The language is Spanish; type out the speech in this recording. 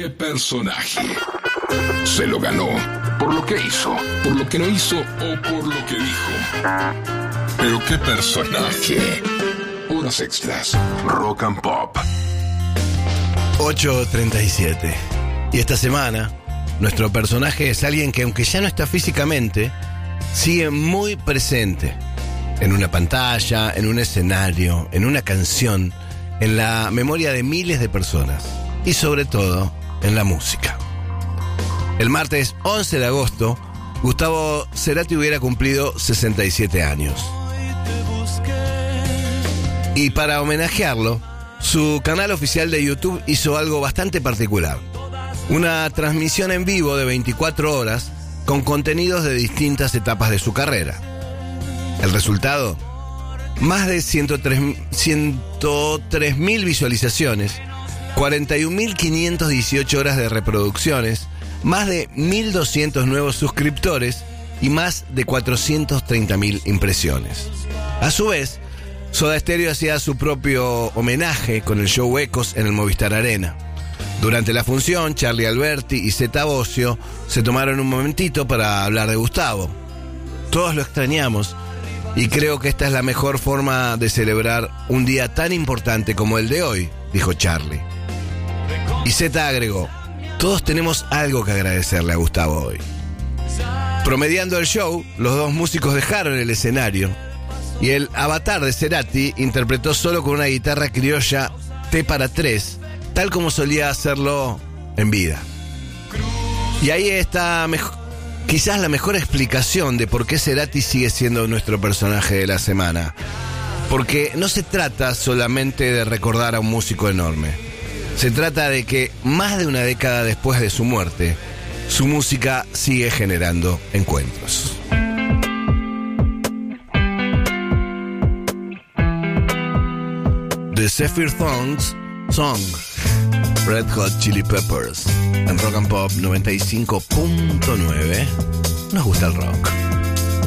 qué personaje? Se lo ganó por lo que hizo, por lo que no hizo o por lo que dijo. Pero qué personaje. Horas extras. Rock and Pop. 8:37. Y esta semana, nuestro personaje es alguien que, aunque ya no está físicamente, sigue muy presente. En una pantalla, en un escenario, en una canción, en la memoria de miles de personas. Y sobre todo, en la música. El martes 11 de agosto, Gustavo Cerati hubiera cumplido 67 años. Y para homenajearlo, su canal oficial de YouTube hizo algo bastante particular. Una transmisión en vivo de 24 horas con contenidos de distintas etapas de su carrera. El resultado, más de 103.000 visualizaciones, 41.518 horas de reproducciones, más de 1.200 nuevos suscriptores y más de 430.000 impresiones. A su vez, Soda Stereo hacía su propio homenaje con el show Ecos en el Movistar Arena. Durante la función, Charly Alberti y Zeta Bosio se tomaron un momentito para hablar de Gustavo. Todos lo extrañamos y creo que esta es la mejor forma de celebrar un día tan importante como el de hoy, dijo Charly. Y Zeta agregó: todos tenemos algo que agradecerle a Gustavo hoy. Promediando el show, los dos músicos dejaron el escenario y el avatar de Cerati interpretó solo con una guitarra criolla T para 3, tal como solía hacerlo en vida. Y ahí está quizás la mejor explicación de por qué Cerati sigue siendo nuestro personaje de la semana. Porque no se trata solamente de recordar a un músico enorme. Se trata de que más de una década después de su muerte, su música sigue generando encuentros. The Zephyr Song, Red Hot Chili Peppers, en Rock and Pop 95.9. Nos gusta el rock.